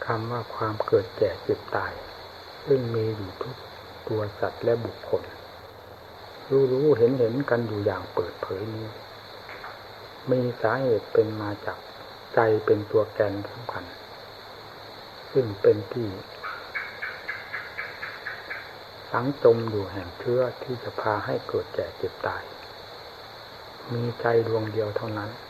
คำว่าความเกิดแก่เจ็บตายซึ่งมีอยู่ทุกตัวสัตว์และบุคคลรู้เห็นกันอยู่อย่างเปิดเผยนี้มีสาเหตุเป็นมาจากใจเป็นตัวแกนสำคัญซึ่งเป็นที่ฝังจมอยู่แห่งเชื้อที่จะพาให้เกิดแก่เจ็บตายมีใจดวงเดียวเท่านั้น